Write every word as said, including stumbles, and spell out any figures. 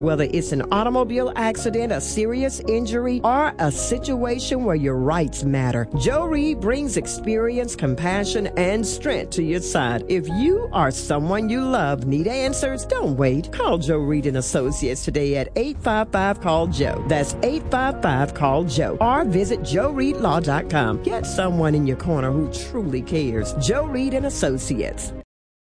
Whether it's an automobile accident, a serious injury, or a situation where your rights matter, Joe Reed brings experience, compassion, and strength to your side. If you or someone you love need answers, don't wait. Call Joe Reed and Associates today at eight five five, call Joe. That's eight five five, call Joe. Or visit joe reed law dot com. Get someone in your corner who truly cares. Joe Reed and Associates.